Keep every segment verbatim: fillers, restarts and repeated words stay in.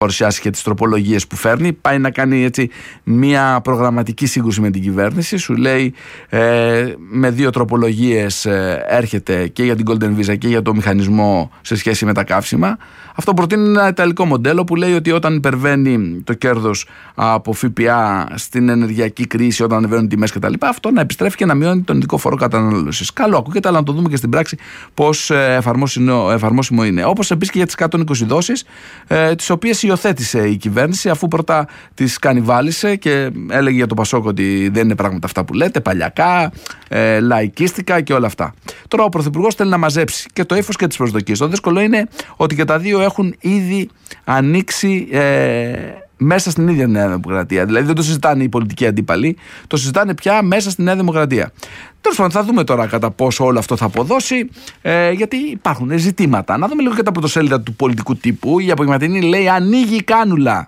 παρουσιάσει και τις τροπολογίες που φέρνει. Πάει να κάνει έτσι μια προγραμματική σύγκρουση με την κυβέρνηση. Σου λέει ε, με δύο τροπολογίες ε, έρχεται και για την Golden Visa και για το μηχανισμό σε σχέση με τα καύσιμα. Αυτό προτείνει ένα ιταλικό μοντέλο που λέει ότι όταν υπερβαίνει το κέρδος από ΦΠΑ στην ενεργειακή κρίση, όταν ανεβαίνουν τιμές κτλ., αυτό να επιστρέφει και να μειώνει τον ειδικό φόρο κατανάλωσης. Καλό ακούγεται, αλλά να το δούμε και στην πράξη πώς εφαρμόσιμο, εφαρμόσιμο είναι. Όπως επίσης και για τις εκατόν είκοσι δόσεις, ε, τις οποίες υιοθέτησε η κυβέρνηση, αφού πρώτα τις κανιβάλισε και έλεγε για το Πασόκ ότι δεν είναι πράγματα αυτά που λέτε, παλιακά, ε, λαϊκίστικα και όλα αυτά. Τώρα ο Πρωθυπουργός θέλει να μαζέψει και το ύφος και τις προσδοκίες. Το δύσκολο είναι ότι και τα δύο έχουν ήδη ανοίξει ε, μέσα στην ίδια Νέα Δημοκρατία. Δηλαδή δεν το συζητάνε οι πολιτικοί αντίπαλοι, το συζητάνε πια μέσα στη Νέα Δημοκρατία. Τέλος πάντων, θα δούμε τώρα κατά πόσο όλο αυτό θα αποδώσει, ε, γιατί υπάρχουν ζητήματα. Να δούμε λίγο και τα πρωτοσέλιδα του πολιτικού τύπου. Η απογευματινή λέει ανοίγει η κάνουλα.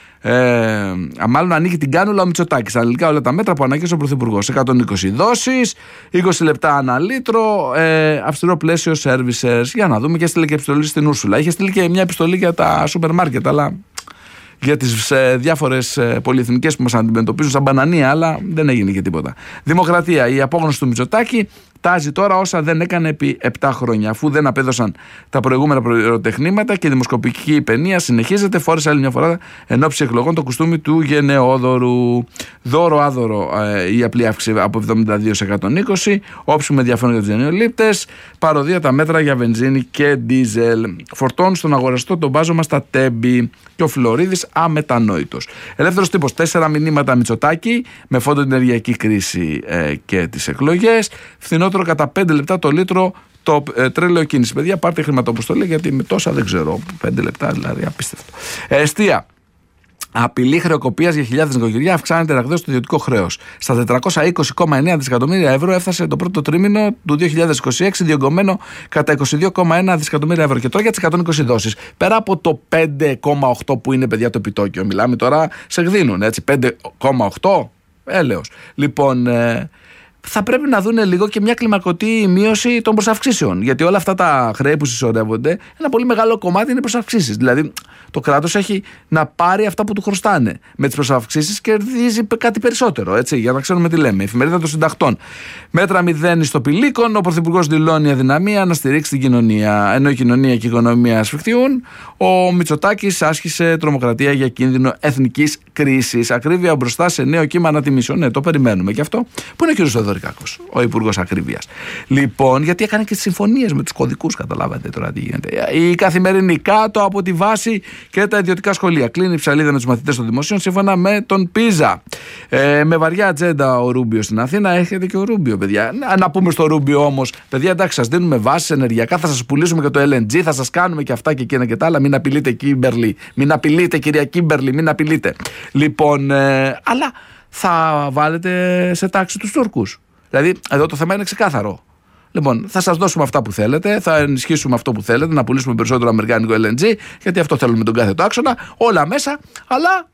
Ε, μάλλον ανοίγει την κάνουλα ο Μητσοτάκης. Αναλυτικά όλα τα μέτρα που ανακοίνωσε ο Πρωθυπουργός. εκατόν είκοσι δόσεις, είκοσι λεπτά ανά λίτρο, ε, αυστηρό πλαίσιο services. Για να δούμε, και έστειλε και επιστολή στην Ούρσουλα. Είχε στείλει και μια επιστολή για τα σούπερ μάρκετ, αλλά για τις ε, διάφορες ε, πολυεθνικές που μας αντιμετωπίζουν σαν μπανανία, αλλά δεν έγινε και τίποτα. Δημοκρατία. Η απόγνωση του Μητσοτάκη τάζει τώρα όσα δεν έκανε επί επτά χρόνια. Αφού δεν απέδωσαν τα προηγούμενα πυροτεχνήματα και η δημοσκοπική παινία συνεχίζεται, φόρεσε άλλη μια φορά εν ώψη εκλογών το κουστούμι του γενναιόδωρου. Δώρο άδωρο ε, η απλή αύξηση από εβδομήντα δύο σε εκατόν είκοσι, όψιμο ενδιαφέρον για τους γενναιολήπτες, παροδία τα μέτρα για βενζίνη και ντίζελ. Φορτώνουν στον αγοραστό τον μπάζωμα στα τέμπη και ο Φλωρίδης αμετανόητος. Ελεύθερος τύπος, τέσσερα μηνύματα Μητσοτάκη με φόντο την ενεργειακή κρίση ε, και τις εκλογές. Φθηνότερο κατά πέντε λεπτά το λίτρο το ε, τρέλαιο κίνηση. Παιδιά, πάρτε χρηματοποστολή, γιατί με τόσα δεν ξέρω. πέντε λεπτά δηλαδή, απίστευτο. Ε, εστία. Απειλή χρεοκοπίας για χιλιάδες νοικοκυριά, αυξάνεται ραγδαίως το ιδιωτικό χρέος. Στα τετρακόσια είκοσι κόμμα εννέα δισεκατομμύρια ευρώ έφτασε το πρώτο τρίμηνο του δύο χιλιάδες είκοσι έξι, διωγγωμένο κατά είκοσι δύο κόμμα ένα δισεκατομμύρια ευρώ. Και τώρα για τις εκατόν είκοσι δόσεις. Πέρα από το πέντε κόμμα οκτώ που είναι, παιδιά, το επιτόκιο, μιλάμε τώρα σε γδίνουν, έτσι. πέντε κόμμα οκτώ, έλεος. Λοιπόν. Ε, θα πρέπει να δουν λίγο και μια κλιμακωτή μείωση των προσαυξήσεων. Γιατί όλα αυτά τα χρέη που συσσωρεύονται, ένα πολύ μεγάλο κομμάτι είναι προσαυξήσεις. Δηλαδή, το κράτος έχει να πάρει αυτά που του χρωστάνε. Με τις προσαυξήσεις κερδίζει κάτι περισσότερο. Έτσι, για να ξέρουμε τι λέμε. Η εφημερίδα των συντακτών. Μέτρα μηδέν ιστοπηλίκων. Ο Πρωθυπουργός δηλώνει αδυναμία να στηρίξει την κοινωνία. Ενώ η κοινωνία και η οικονομία ασφιχτιούν, ο Μητσοτάκης άσκησε τρομοκρατία για κίνδυνο εθνικής κρίσης. Ακρίβεια μπροστά σε νέο κύμα ανατιμήσεων. Ναι, το περιμένουμε και αυτό. Πού είναι ο κ. Θεοδωρικάκος, ο Υπουργός Ακρίβειας. Λοιπόν, γιατί έκανε και τις συμφωνίες με τους κωδικούς, καταλάβατε τώρα τι γίνεται. Η Καθημερινή, κάτω από τη βάση και τα ιδιωτικά σχολεία. Κλείνει η ψαλίδα με τους μαθητές των δημοσίων σύμφωνα με τον Πίζα. Ε, με βαριά ατζέντα ο Ρούμπιο στην Αθήνα. Έρχεται και ο Ρούμπιο, παιδιά. Να, να πούμε στο Ρούμπιο όμως, παιδιά, εντάξει, σας δίνουμε βάσεις ενεργειακά, θα σας πουλήσουμε και το ελ εν τζι, θα σας κάνουμε και αυτά και εκείνα και τα άλλα. Μην απειλείτε, Κίμπερλι. Μην απειλείτε, κυρία Κίμπερλι, μην απειλείτε. Λοιπόν, ε, αλλά θα βάλετε σε τάξη τους Τούρκους. Δηλαδή, εδώ το θέμα είναι ξεκάθαρο. Λοιπόν, θα σας δώσουμε αυτά που θέλετε, θα ενισχύσουμε αυτό που θέλετε, να πουλήσουμε περισσότερο αμερικάνικο ελ εν τζι, γιατί αυτό θέλουμε τον κάθετο άξονα, όλα μέσα, αλλά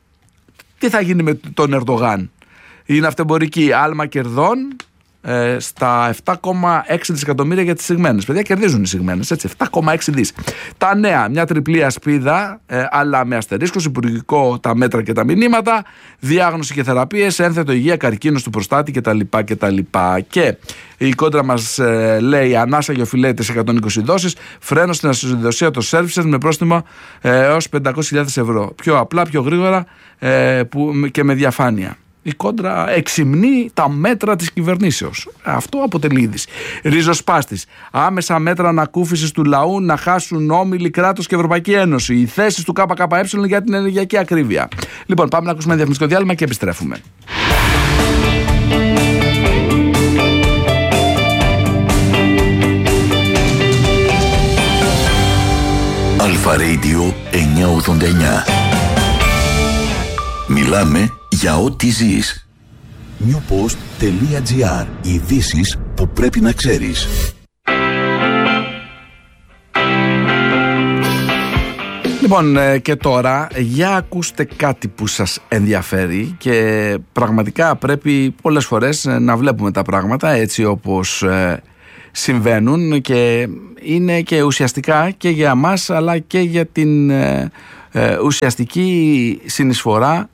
τι θα γίνει με τον Ερντογάν? Είναι αυτεμπορική άλμα κερδών ε, στα επτά κόμμα έξι δισεκατομμύρια για τις συγμένες. Παιδιά, κερδίζουν οι συγμένες, έτσι, επτά κόμμα έξι δις. Τα νέα, μια τριπλή ασπίδα, ε, αλλά με αστερίσκος, υπουργικό τα μέτρα και τα μηνύματα, διάγνωση και θεραπείες, ένθετο υγεία, καρκίνος του προστάτη κτλ. κτλ. Και η κόντρα μας ε, λέει ανάσα για οφειλέτες εκατόν είκοσι δόσεις, φρένο στην ασυνδοσία των services με πρόστιμο ε, έως πεντακόσιες χιλιάδες ευρώ. Πιο απλά, πιο γρήγορα ε, που, και με διαφάνεια. Η κόντρα εξυμνεί τα μέτρα της κυβερνήσεως. Αυτό αποτελεί είδηση. Ριζοσπάστης. Άμεσα μέτρα ανακούφισης του λαού να χάσουν όμιλοι, κράτος και Ευρωπαϊκή Ένωση. Οι θέσεις του ΚΚΕ για την ενεργειακή ακρίβεια. Λοιπόν, πάμε να ακούσουμε ένα διαφημιστικό διάλειμμα και επιστρέφουμε. Αλφα Radio εννιακόσια ογδόντα εννιά. Μιλάμε για ό,τι ζεις. newpost.gr. Ειδήσεις που πρέπει να ξέρεις. Λοιπόν, και τώρα για ακούστε κάτι που σας ενδιαφέρει και πραγματικά πρέπει πολλές φορές να βλέπουμε τα πράγματα έτσι όπως συμβαίνουν και είναι και ουσιαστικά και για μας αλλά και για την ε, ουσιαστική συνεισφορά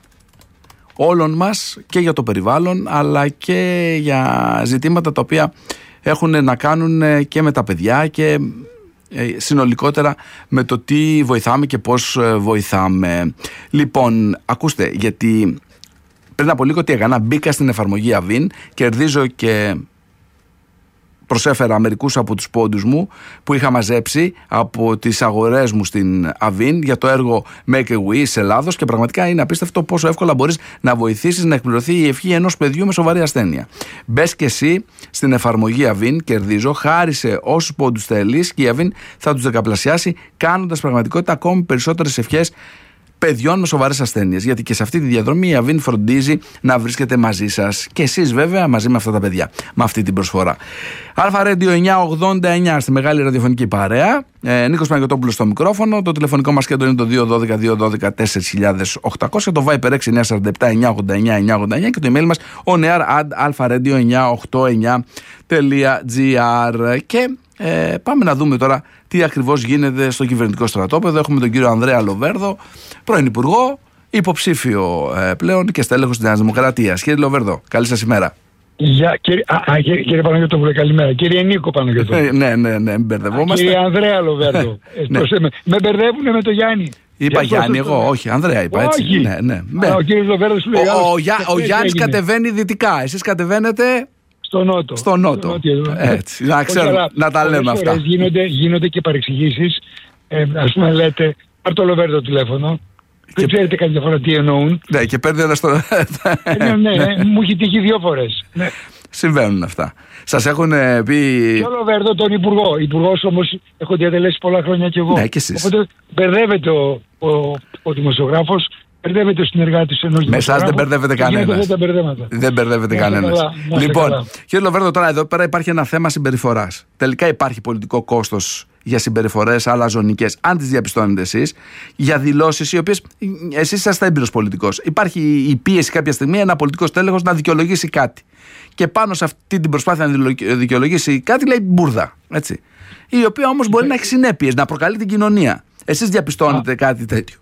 όλων μας και για το περιβάλλον, αλλά και για ζητήματα τα οποία έχουν να κάνουν και με τα παιδιά και συνολικότερα με το τι βοηθάμε και πώς βοηθάμε. Λοιπόν, ακούστε, γιατί πριν από λίγο τι έκανα, μπήκα στην εφαρμογή Avin, κερδίζω και προσέφερα μερικούς από τους πόντους μου που είχα μαζέψει από τις αγορές μου στην Avin για το έργο Make a Wish Ελλάδος, και πραγματικά είναι απίστευτο πόσο εύκολα μπορείς να βοηθήσεις να εκπληρωθεί η ευχή ενός παιδιού με σοβαρή ασθένεια. Μπες και εσύ στην εφαρμογή Avin, κερδίζω, χάρη σε όσους πόντους θέλεις, και η Avin θα τους δεκαπλασιάσει κάνοντας πραγματικότητα ακόμη περισσότερες ευχές παιδιών με σοβαρές ασθένειες. Γιατί και σε αυτή τη διαδρομή η Avin φροντίζει να βρίσκεται μαζί σας και εσείς βέβαια μαζί με αυτά τα παιδιά, με αυτή την προσφορά. Αλφα Radio εννιακόσια ογδόντα εννιά στη μεγάλη ραδιοφωνική παρέα. ε, Νίκος Παναγιωτόπουλος στο μικρόφωνο. Το τηλεφωνικό μας κέντρο είναι το δύο ένα δύο δύο ένα δύο τέσσερα οκτακόσια, το Viper έξι εννιά τέσσερα επτά εννιά ογδόντα εννιά εννιά ογδόντα εννιά και το email μας oneair at alfaradio εννιακόσια ογδόντα εννιά τελεία gr. Και ε, πάμε να δούμε τώρα τι ακριβώς γίνεται στο κυβερνητικό στρατόπεδο. Έχουμε τον κύριο Ανδρέα Λοβέρδο, πρώην Υπουργό, υποψήφιο ε, πλέον και στέλεχος της Νέας Δημοκρατίας. Κύριε Λοβέρδο, καλή σας ημέρα. Για, κύριε, α, α, κύριε, κύριε Παναγιώτοπουλε, καλημέρα. Κύριε Νίκο Παναγιώτοπουλε. ναι, ναι, ναι, μην μπερδευόμαστε. Κύριε Ανδρέα Λοβέρδο. ναι. με, με μπερδεύουνε με το Γιάννη. Είπα Γιάννη, εγώ, το... όχι, Ανδρέα είπα, έτσι. Όχι. Ναι, ναι. Α, ο κύριος Λοβέρδος σου λέει. Ο, ο, Γιά, ο Γιάννης κατεβαίνει δυτικά, εσείς κατεβαίνετε στο νότο. Στο νότο. νότο. Έτσι, να, ξέρω, όχι, να τα λέμε αυτά. Γίνονται, γίνονται και παρεξηγήσεις. Ε, ας πούμε, λέτε, πάρ' το Λοβέρδο τηλέφωνο. Δεν ξέρετε καμιά φορά τι εννοούν. Ναι, και παίρνει ένα στο. ναι, ναι, ναι, μου έχει τύχει δύο φορές. Ναι. Συμβαίνουν αυτά. Σας έχουν πει. Και ο Λοβέρδο τον Υπουργό. Υπουργός όμως έχω διατελέσει πολλά χρόνια κι εγώ. Ναι, και εσείς. Οπότε μπερδεύεται ο, ο, ο δημοσιογράφος, μπερδεύεται ο συνεργάτης ενός δημοσιογράφου. Με εσάς δεν μπερδεύεται κανένας. Δεν μπερδεύεται κανένας. Λοιπόν, κύριε Λοβέρδο, τώρα εδώ πέρα υπάρχει ένα θέμα συμπεριφοράς. Τελικά υπάρχει πολιτικό κόστος για συμπεριφορές αλαζονικές, αν τις διαπιστώνετε εσείς, για δηλώσεις οι οποίες εσείς είσαστε έμπειρος πολιτικός. Υπάρχει η πίεση κάποια στιγμή ένα πολιτικό στέλεχος να δικαιολογήσει κάτι. Και πάνω σε αυτή την προσπάθεια να δικαιολογήσει κάτι λέει μπουρδα. Έτσι. Η οποία όμως μπορεί να έχει συνέπειες, να προκαλεί την κοινωνία. Εσείς διαπιστώνετε Α. κάτι τέτοιο?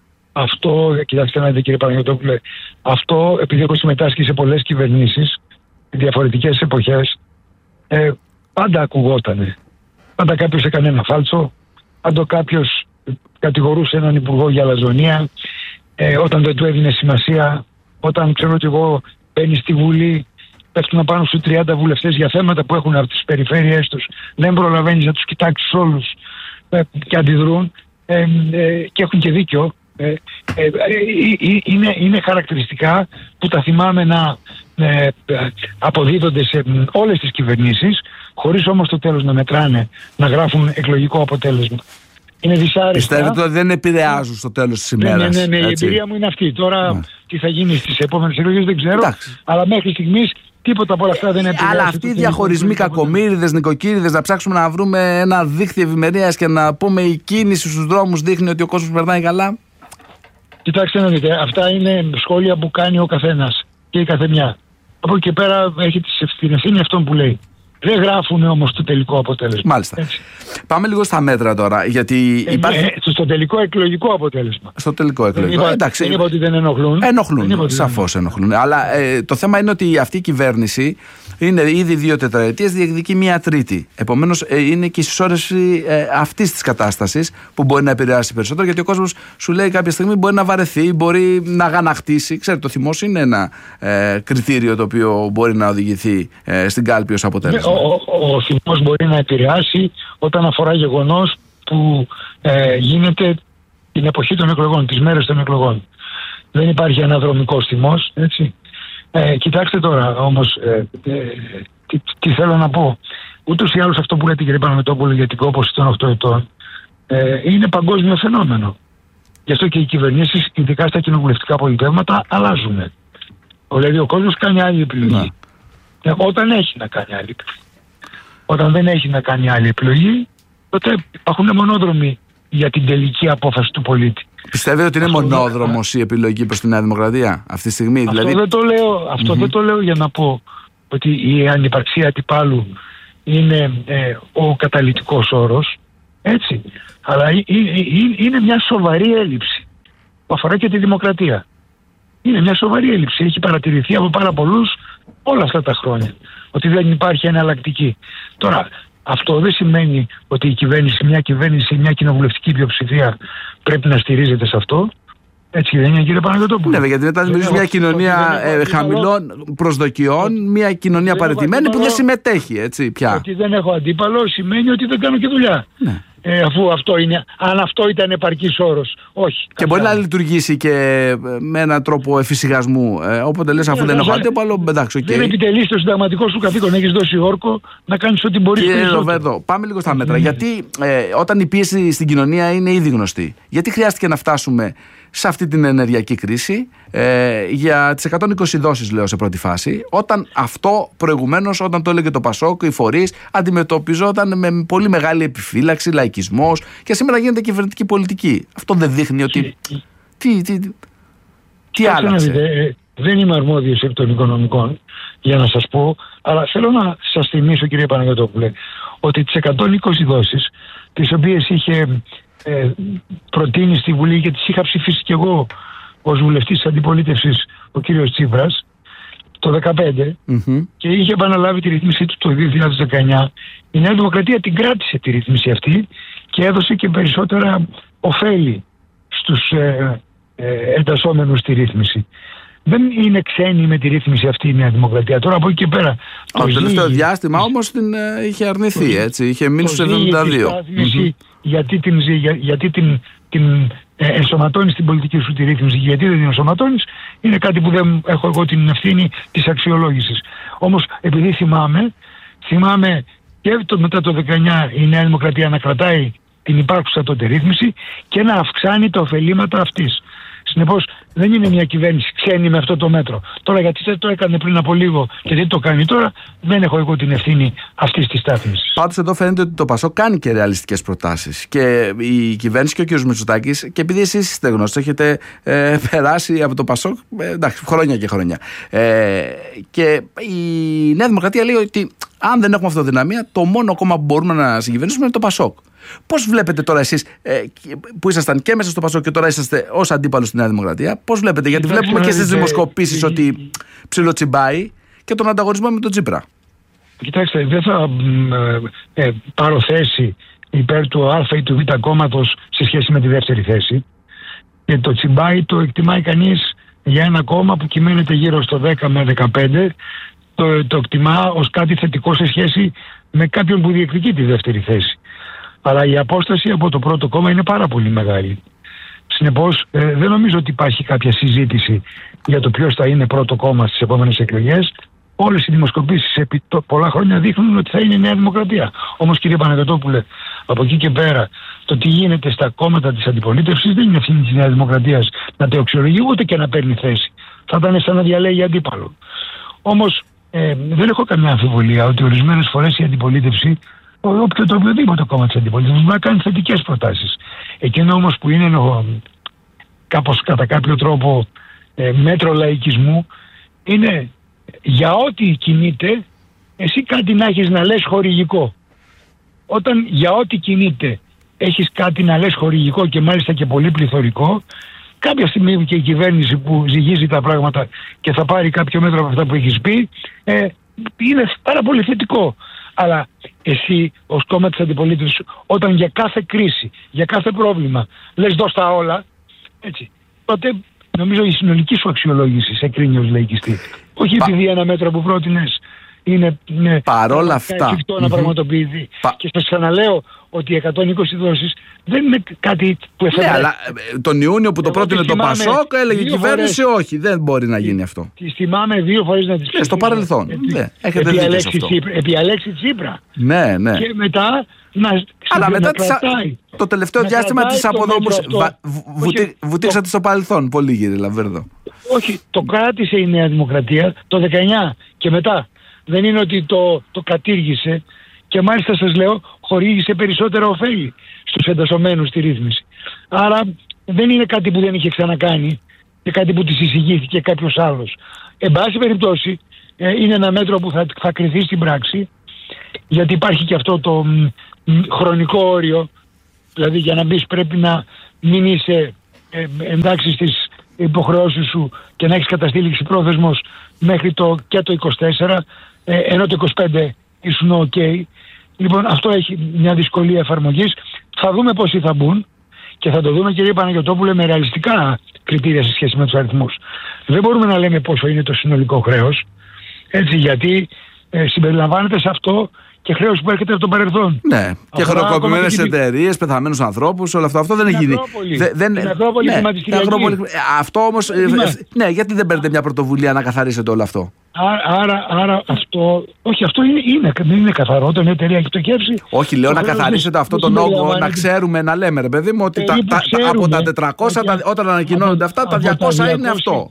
Αυτό, κοιτάξτε να δείτε κύριε Παναγιώτοπουλε, αυτό επειδή έχω συμμετάσχει σε πολλές κυβερνήσεις, διαφορετικές εποχές, ε, πάντα ακουγότανε. Πάντα κάποιος έκανε ένα φάλτσο, πάντα κάποιος κατηγορούσε έναν υπουργό για αλαζονία, ε, όταν δεν του έδινε σημασία, όταν ξέρω ότι εγώ μπαίνει στη Βουλή, πέφτουν πάνω στους τριάντα βουλευτές για θέματα που έχουν από τις περιφέρειές τους, δεν προλαβαίνεις να τους κοιτάξεις όλους ε, και αντιδρούν ε, ε, και έχουν και δίκιο. Ε, ε, ε, είναι, είναι χαρακτηριστικά που τα θυμάμαι να ε, αποδίδονται σε όλες τις κυβερνήσεις, χωρίς όμως το τέλος να μετράνε, να γράφουν εκλογικό αποτέλεσμα. Είναι δυσάρεστα. Πιστεύετε ότι δεν επηρεάζουν στο τέλος της ημέρας? Ναι, ναι, ναι, ναι, η εμπειρία μου είναι αυτή. Τώρα ναι. τι θα γίνει στις επόμενες εκλογές δεν ξέρω. Εντάξει. Αλλά μέχρι στιγμής τίποτα από όλα αυτά δεν επηρεάζει. Αλλά αυτοί οι διαχωρισμοί, κακομοίριδες, νοικοκύριδες, να ψάξουμε να βρούμε ένα δίχτυ ευημερίας και να πούμε η κίνηση στους δρόμους δείχνει ότι ο κόσμος περνάει καλά. Κοιτάξτε να δείτε, αυτά είναι σχόλια που κάνει ο καθένας και η καθεμιά. Από εκεί και πέρα έχει την ευθύνη αυτόν που λέει. Δεν γράφουν όμως το τελικό αποτέλεσμα. Μάλιστα. Έτσι. Πάμε λίγο στα μέτρα τώρα. Γιατί ε, υπάρχει... ε, στο τελικό εκλογικό αποτέλεσμα. Στο τελικό εκλογικό. Δεν είπα, Εντάξει. δεν είπα ότι δεν ενοχλούν. Ενοχλούν. Σαφώς ενοχλούν. Αλλά ε, το θέμα είναι ότι αυτή η κυβέρνηση είναι ήδη δύο τετραετίες, διεκδικεί μία τρίτη. Επομένως ε, είναι και η συσσόρευση ε, αυτής της κατάστασης που μπορεί να επηρεάσει περισσότερο. Γιατί ο κόσμος σου λέει κάποια στιγμή μπορεί να βαρεθεί, μπορεί να αγανακτήσει. Ξέρετε, το θυμός είναι ένα ε, κριτήριο το οποίο μπορεί να οδηγηθεί ε, στην κάλπη ως αποτέλεσμα. Ο, ο, ο θυμός μπορεί να επηρεάσει όταν αφορά γεγονός που ε, γίνεται την εποχή των εκλογών, τις μέρες των εκλογών. Δεν υπάρχει αναδρομικός θυμός, έτσι. Ε, κοιτάξτε τώρα όμως ε, ε, τι, τι θέλω να πω. Ούτως ή άλλως αυτό που λέτε κύριε Παναγιώτοπουλε για την κόπωση των οκτώ ετών ε, είναι παγκόσμιο φαινόμενο. Γι' αυτό και οι κυβερνήσεις, ειδικά στα κοινοβουλευτικά πολιτεύματα, αλλάζουν. Δηλαδή ο κόσμος κάνει άλλη επιλογή. Ε, όταν έχει να κάνει άλλη επιλογή. Όταν δεν έχει να κάνει άλλη επιλογή, τότε υπάρχουν μονόδρομοι για την τελική απόφαση του πολίτη. Πιστεύετε ότι είναι αυτό μονόδρομος δεν... η επιλογή προς τη Νέα Δημοκρατία αυτή τη στιγμή? Αυτό, δηλαδή... δεν, το λέω, αυτό mm-hmm. δεν το λέω για να πω ότι η ανυπαρξία αντιπάλου είναι ε, ο καταλυτικός όρος. Έτσι. Αλλά είναι μια σοβαρή έλλειψη που αφορά και τη δημοκρατία. Είναι μια σοβαρή έλλειψη. Έχει παρατηρηθεί από πάρα πολλούς όλα αυτά τα χρόνια ότι δεν υπάρχει εναλλακτική. Τώρα, αυτό δεν σημαίνει ότι η κυβέρνηση, μια κυβέρνηση, μια κοινοβουλευτική πλειοψηφία πρέπει να στηρίζεται σε αυτό. Έτσι δεν είναι, κύριε Παναγιωτόπουλο? Ναι, γιατί μετά δημιουργεί μια κοινωνία ε, χαμηλών προσδοκιών, μια κοινωνία παραιτημένη που δεν συμμετέχει, έτσι πια. Ότι δεν έχω αντίπαλο σημαίνει ότι δεν κάνω και δουλειά. Ναι. Ε, αφού αυτό είναι, αν αυτό ήταν επαρκής όρος. Όχι. Και μπορεί να λειτουργήσει και με έναν τρόπο εφησυχασμού. Ε, όποτε λες, αφού yeah, δεν έχω αντίπαλο, εντάξει, οκ. Δεν επιτελείς το συνταγματικό σου καθήκον. Έχεις δώσει όρκο να κάνεις ό,τι μπορείς. Κύριε Ροβέρδο, πάμε λίγο στα μέτρα. Mm. Γιατί ε, όταν η πίεση στην κοινωνία είναι ήδη γνωστή, γιατί χρειάστηκε να φτάσουμε σε αυτή την ενεργειακή κρίση ε, για τις εκατόν είκοσι δόσεις, λέω, σε πρώτη φάση, όταν αυτό προηγουμένως, όταν το έλεγε το Πασόκ, οι φορείς, αντιμετωπιζόταν με πολύ μεγάλη επιφύλαξη, λαϊκισμός, και σήμερα γίνεται κυβερνητική πολιτική. Αυτό δεν δείχνει ότι... τι, τι, τι, τι άλλαξε? Δείτε, δεν είμαι αρμόδιος επί των οικονομικών για να σας πω, αλλά θέλω να σας θυμίσω, κύριε Παναγιωτόπουλε, ότι τις εκατόν είκοσι δόσεις, τις οποίες είχε Ε, προτείνει στη Βουλή και τις είχα ψηφίσει και εγώ ως βουλευτής της αντιπολίτευσης ο κύριος Τσίπρας το δύο χιλιάδες δεκαπέντε mm-hmm. και είχε επαναλάβει τη ρύθμιση του το δύο χιλιάδες δεκαεννιά. Η Νέα Δημοκρατία την κράτησε τη ρύθμιση αυτή και έδωσε και περισσότερα ωφέλη στους ε, ε, εντασσόμενους στη ρύθμιση. Δεν είναι ξένη με τη ρύθμιση αυτή η Νέα Δημοκρατία. Τώρα από εκεί και πέρα. Το, το τελευταίο διάστημα όμως την ε, είχε αρνηθεί, το, έτσι. Είχε μείνει στους εβδομήντα δύο. Mm-hmm. Γιατί την, για, γιατί την, την ε, ενσωματώνεις στην πολιτική σου τη ρύθμιση, γιατί δεν την ενσωματώνεις, είναι κάτι που δεν έχω εγώ την ευθύνη της αξιολόγησης. Όμως επειδή θυμάμαι, θυμάμαι και το, μετά το δεκαεννιά η Νέα Δημοκρατία να κρατάει την υπάρχουσα τότε ρύθμιση και να αυξάνει τα ωφελήματα αυτής. Συνεπώς δεν είναι μια κυβέρνηση ξένη με αυτό το μέτρο. Τώρα γιατί δεν το έκανε πριν από λίγο και δεν το κάνει τώρα, δεν έχω εγώ την ευθύνη αυτής της στάθμισης. Πάντως εδώ φαίνεται ότι το Πασόκ κάνει και ρεαλιστικές προτάσεις. Και η κυβέρνηση και ο κ. Μητσοτάκης, και επειδή εσείς είστε γνώστοι, έχετε ε, περάσει από το Πασόκ ε, εντάξει, χρόνια και χρόνια. Ε, και η Νέα Δημοκρατία λέει ότι αν δεν έχουμε αυτοδυναμία, το μόνο κόμμα που μπορούμε να συγκυβερνήσουμε είναι το Πασόκ. Πώς βλέπετε τώρα εσείς ε, που ήσασταν και μέσα στο Πασόκ και τώρα είσαστε ως αντίπαλος στη Νέα Δημοκρατία, πώς βλέπετε? Γιατί Κοιτάξτε, βλέπουμε και στις δημοσκοπήσεις ε, ότι ψιλοτσιμπάει και τον ανταγωνισμό με τον Τσίπρα. Κοιτάξτε, δεν θα ε, ε, πάρω θέση υπέρ του Α ή του Β κόμματος σε σχέση με τη δεύτερη θέση. Και το τσιμπάει το εκτιμάει κανείς για ένα κόμμα που κυμαίνεται γύρω στο δέκα με δεκαπέντε. Το, το εκτιμά ως κάτι θετικό σε σχέση με κάποιον που διεκδικεί τη δεύτερη θέση. Αλλά η απόσταση από το πρώτο κόμμα είναι πάρα πολύ μεγάλη. Συνεπώς ε, δεν νομίζω ότι υπάρχει κάποια συζήτηση για το ποιος θα είναι πρώτο κόμμα στις επόμενες εκλογές. Όλες οι δημοσκοπήσεις επί το, πολλά χρόνια δείχνουν ότι θα είναι η Νέα Δημοκρατία. Όμως, κύριε Παναγιωτόπουλε, από εκεί και πέρα, το τι γίνεται στα κόμματα της αντιπολίτευσης δεν είναι ευθύνη της Νέας Δημοκρατίας να το αξιολογεί ούτε και να παίρνει θέση. Θα ήταν σαν να διαλέγει αντίπαλο. Όμως ε, δεν έχω καμιά αμφιβολία ότι ορισμένες φορές η αντιπολίτευση, όποιο το οποιοδήποτε κόμμα της αντιπολίτευσης, μπορεί να κάνει θετικές προτάσεις. Εκείνο όμως που είναι νο, κάπως κατά κάποιο τρόπο ε, μέτρο λαϊκισμού είναι για ό,τι κινείται εσύ κάτι να έχεις να λες χορηγικό. Όταν για ό,τι κινείται έχεις κάτι να λες χορηγικό και μάλιστα και πολύ πληθωρικό, κάποια στιγμή και η κυβέρνηση που ζυγίζει τα πράγματα και θα πάρει κάποιο μέτρο από αυτά που έχεις πει, ε, είναι πάρα πολύ θετικό. Αλλά εσύ ως κόμμα της αντιπολίτευσης, όταν για κάθε κρίση, για κάθε πρόβλημα λες δώσ' τα όλα, έτσι, τότε νομίζω η συνολική σου αξιολόγηση σε κρίνει ως λαϊκιστή. Όχι Πα... επειδή ένα μέτρο που πρότεινες είναι, είναι παρόλα αυτά εφικτό να mm-hmm. πραγματοποιηθεί. Πα... Και σας ξαναλέω ότι οι εκατόν είκοσι δόσεις δεν είναι κάτι που εφεύγει. Ναι, αλλά τον Ιούνιο που το πρότεινε το Πασόκ έλεγε η κυβέρνηση φορές... όχι, δεν μπορεί να γίνει αυτό. Τις θυμάμαι δύο φορές να τις ψηφίσουμε. Στο παρελθόν. Επί, ναι, έχετε δίκιο σε αυτό. Επί Αλέξη Τσίπρα. Ναι, ναι. Και μετά να, αλλά μετά να κρατάει, το τελευταίο διάστημα της αποδόμησης βουτήξατε στο παρελθόν πολύ, κύριε Λαβέρδο. Όχι, το κράτησε η Νέα Δημοκρατία το δεκαεννιά και μετά. Δεν είναι ότι το, το κατήργησε και μάλιστα σας λέω χορήγησε περισσότερα ωφέλη στους εντασσομένους στη ρύθμιση. Άρα δεν είναι κάτι που δεν είχε ξανακάνει και κάτι που της εισηγήθηκε κάποιος άλλος. Εν πάση περιπτώσει ε, είναι ένα μέτρο που θα, θα κριθεί στην πράξη, γιατί υπάρχει και αυτό το μ, μ, χρονικό όριο Δηλαδή για να μπεις πρέπει να μην είσαι ε, εντάξει στις υποχρεώσεις σου και να έχεις καταστήλει πρόθεσμος μέχρι το, και το είκοσι τέσσερα, ε, ενώ το είκοσι πέντε ήσουν ok. Λοιπόν, αυτό έχει μια δυσκολία εφαρμογής. Θα δούμε πόσοι θα μπουν και θα το δούμε, κύριε Παναγιωτόπουλε, με ρεαλιστικά κριτήρια σε σχέση με τους αριθμούς. Δεν μπορούμε να λέμε πόσο είναι το συνολικό χρέος, έτσι, γιατί ε, συμπεριλαμβάνεται σε αυτό και χρέος που έρχεται από το παρελθόν. Ναι, και χρεοκοπημένες εταιρείες, πεθαμένους ανθρώπους, όλο αυτό. Αυτό δεν έχει γίνει. Την Ακρόπολη χρηματιστηριακή. Αυτό όμως. Ναι, γιατί δεν παίρνετε μια πρωτοβουλία να καθαρίσετε όλο αυτό? Άρα, άρα αυτό. Όχι, αυτό είναι, είναι, δεν είναι καθαρό. Όταν η εταιρεία έχει πτωχεύσει. Όχι, λέω να καθαρίσετε αυτό τον όγκο, να ξέρουμε, να λέμε, ρε παιδί μου, ότι τα, τα, τα, από τα τετρακόσια, τα, όταν ανακοινώνονται αυτά, τα διακόσια είναι αυτό.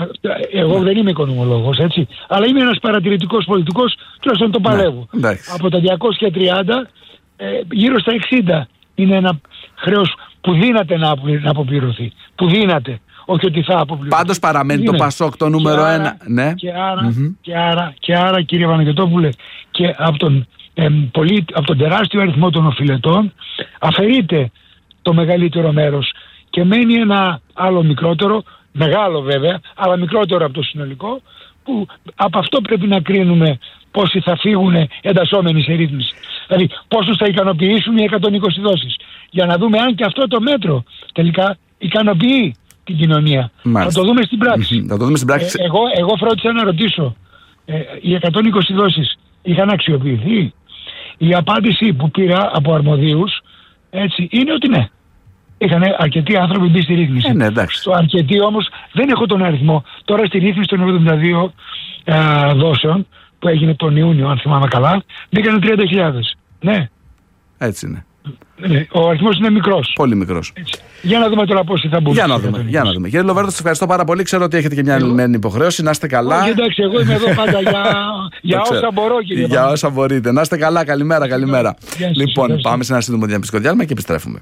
Εγώ δεν είμαι οικονομολόγος, έτσι. Αλλά είμαι ένας παρατηρητικός πολιτικός, τουλάχιστον το παλεύω. Ναι, από τα διακόσια τριάντα, ε, γύρω στα εξήντα είναι ένα χρέος που δύναται να, να αποπληρωθεί. Που δύναται. Όχι ότι θα αποπληρωθεί. Πάντως παραμένει το Πασόκ το νούμερο άρα, ένα. Ναι. Και άρα, mm-hmm. και άρα, και άρα κύριε Παναγιωτόπουλε, και από τον, ε, πολύ, από τον τεράστιο αριθμό των οφειλετών αφαιρείται το μεγαλύτερο μέρος και μένει ένα άλλο μικρότερο, μεγάλο βέβαια, αλλά μικρότερο από το συνολικό, που από αυτό πρέπει να κρίνουμε πόσοι θα φύγουν εντασσόμενοι σε ρύθμιση. Δηλαδή πόσους θα ικανοποιήσουν οι εκατόν είκοσι δόσεις. Για να δούμε αν και αυτό το μέτρο τελικά ικανοποιεί την κοινωνία. Μάλιστα. Θα το δούμε στην πράξη. Θα το δούμε στην πράξη. Ε, εγώ, εγώ φρόντισα να ρωτήσω, ε, οι εκατόν είκοσι δόσεις είχαν αξιοποιηθεί? Η απάντηση που πήρα από αρμοδίους, έτσι, είναι ότι ναι. Είχαν αρκετοί άνθρωποι μπει στη ρύθμιση. Ε, ναι, εντάξει. Στο αρκετοί όμως δεν έχω τον αριθμό. Τώρα στη ρύθμιση των εβδομήντα δύο ε, δόσεων που έγινε τον Ιούνιο, αν θυμάμαι καλά, μπήκαν τριάντα χιλιάδες. Ναι. Έτσι είναι. Ναι, ο αριθμός είναι μικρός. Πολύ μικρός. Έτσι. Για να δούμε τώρα πόσοι θα μπουν. Για να δούμε. Για να δούμε. Κύριε Λοβέρδο, σας ευχαριστώ πάρα πολύ. Ξέρω ότι έχετε και μια ανηλυμένη υποχρέωση. Να είστε καλά. Όχι, εντάξει, εγώ είμαι εδώ πάντα για, για όσα μπορώ, κύριε. Για πάντα. Όσα μπορείτε. Να είστε καλά. Καλημέρα, καλημέρα. Γεια σας, λοιπόν, σας. πάμε σε ένα σύντομο διαπιστικό διάλειμμα και επιστρέφουμε.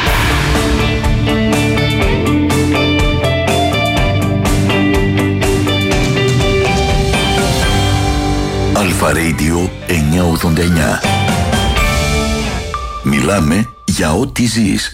Αλφα Radio εννιακόσια ογδόντα εννιά. Μιλάμε για ό,τι ζεις.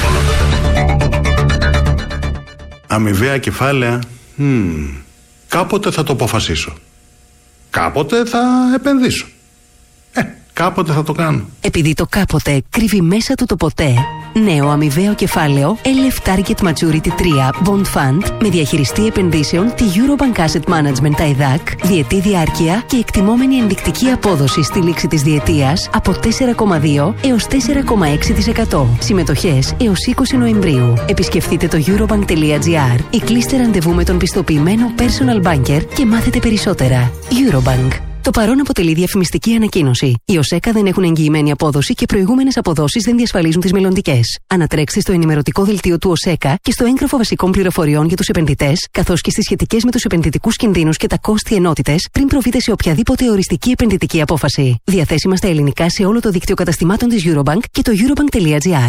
Αμοιβαία κεφάλαια. Hmm. Κάποτε θα το αποφασίσω. Κάποτε θα επενδύσω. Ε, κάποτε θα το κάνω. Επειδή το κάποτε κρύβει μέσα του το ποτέ, νέο αμοιβαίο κεφάλαιο ελ εφ Target Maturity τρία Bond Fund με διαχειριστή επενδύσεων τη Eurobank Asset Management τα ΕΔΑΚ, διετή διάρκεια και εκτιμόμενη ενδεικτική απόδοση στη λήξη της διετίας από τέσσερα κόμμα δύο έως τέσσερα κόμμα έξι τοις εκατό. Συμμετοχές έως είκοσι Νοεμβρίου. Επισκεφτείτε το eurobank.gr ή κλείστε ραντεβού με τον πιστοποιημένο personal banker και μάθετε περισσότερα. Eurobank. Το παρόν αποτελεί διαφημιστική ανακοίνωση. Οι ΟΣΕΚΑ δεν έχουν εγγυημένη απόδοση και προηγούμενες αποδόσεις δεν διασφαλίζουν τις μελλοντικές. Ανατρέξτε στο ενημερωτικό δελτίο του ΟΣΕΚΑ και στο έγγραφο βασικών πληροφοριών για τους επενδυτές, καθώς και στις σχετικές με τους επενδυτικούς κινδύνους και τα κόστη ενότητες, πριν προβείτε σε οποιαδήποτε οριστική επενδυτική απόφαση. Διαθέσιμα στα ελληνικά σε όλο το δίκτυο καταστημάτων της Eurobank και το eurobank.gr.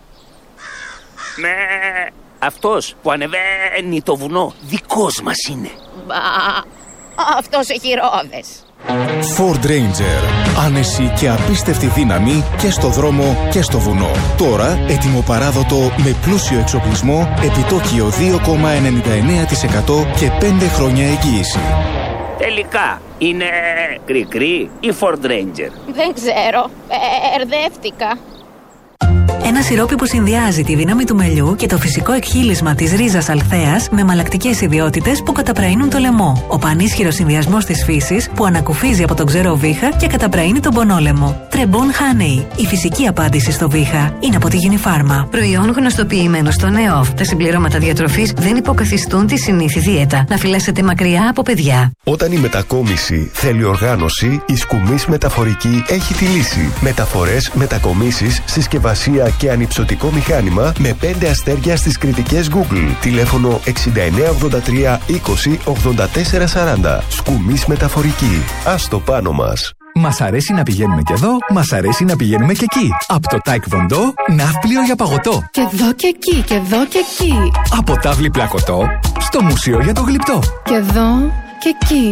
Με αυτός που ανεβαίνει το βουνό, δικός μας είναι. Μπα, αυτός έχει ρόδες. Ford Ranger. Άνεση και απίστευτη δύναμη και στο δρόμο και στο βουνό. Τώρα έτοιμο παράδοτο με πλούσιο εξοπλισμό, επιτόκιο δύο κόμμα ενενήντα εννέα τοις εκατό και πέντε χρόνια εγγύηση. Τελικά είναι κρι-κρι ή Ford Ranger? Δεν ξέρω, μπερδεύτηκα. Ένα σιρόπι που συνδυάζει τη δύναμη του μελιού και το φυσικό εκχύλισμα της ρίζας αλθέας με μαλακτικές ιδιότητες που καταπραίνουν το λαιμό. Ο πανίσχυρος συνδυασμός της φύσης που ανακουφίζει από τον ξερό βήχα και καταπραίνει τον πονόλαιμο. Τρεμπόν Honey. Η φυσική απάντηση στο βήχα είναι από τη Unifarma. Προϊόν γνωστοποιημένο στο ΝΕΟΦ. Τα συμπληρώματα διατροφής δεν υποκαθιστούν τη συνήθη δίαιτα. Να φυλάσσετε μακριά από παιδιά. Όταν η μετακόμιση θέλει οργάνωση, η Σκουμής Μεταφορική έχει τη λύση. Μεταφορές, μετακομίσεις, συσκευασία και ανυψωτικό μηχάνημα με πέντε αστέρια στις κριτικές Google. Τηλέφωνο εξήντα εννέα ογδόντα τρία είκοσι ογδόντα τέσσερα σαράντα. Σκουμής Μεταφορική. Ας το πάνω μας. Μας αρέσει να πηγαίνουμε και εδώ, μας αρέσει να πηγαίνουμε και εκεί. Από το Taekwondo, ναύπλιο για παγωτό. Και εδώ και εκεί, και εδώ και εκεί. Από τάβλη πλακωτό, στο μουσείο για το γλυπτό. Και εδώ και εκεί.